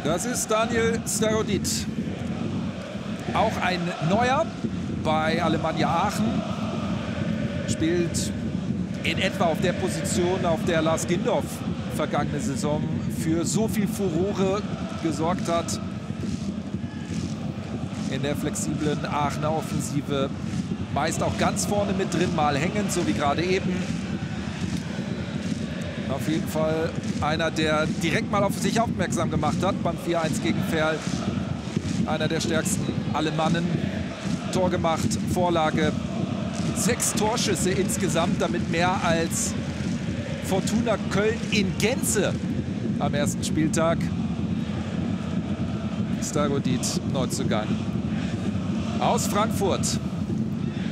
Das ist Daniel Starodit. Auch ein Neuer bei Alemannia Aachen. Spielt in etwa auf der Position, auf der Lars Gindorf vergangene Saison für so viel Furore gesorgt hat. In der flexiblen Aachener Offensive. Meist auch ganz vorne mit drin, mal hängend, so wie gerade eben. Auf jeden Fall einer, der direkt mal auf sich aufmerksam gemacht hat beim 4-1 gegen Verl. Einer der stärksten Alemannen. Tor gemacht, Vorlage. 6 Torschüsse insgesamt, damit mehr als Fortuna Köln in Gänze am ersten Spieltag. Starodit, Neuzugang aus Frankfurt.